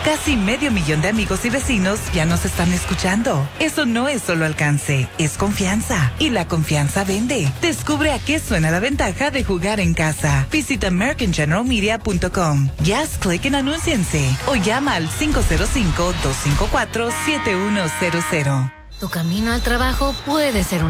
Casi 500,000 de amigos y vecinos ya nos están escuchando. Eso no es solo alcance, es confianza. Y la confianza vende. Descubre a qué suena la ventaja de jugar en casa. Visita AmericanGeneralMedia.com. Ya haz clic en Anúnciense o llama al 505-254-7100. Tu camino al trabajo puede ser